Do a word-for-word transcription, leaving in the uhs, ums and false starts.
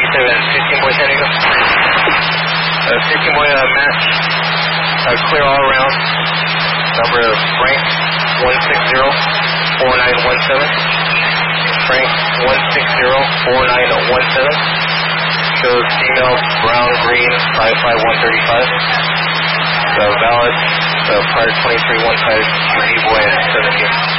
seven, fifteen boy San Diego. Uh, fifteen boy uh, match. Uh, clear all around. Number Frank one six zero four nine one seven. Frank one six zero four nine one seven. Shows female brown green five five one three five. The valid uh, prior twenty-three one five Q D boy at seventeen.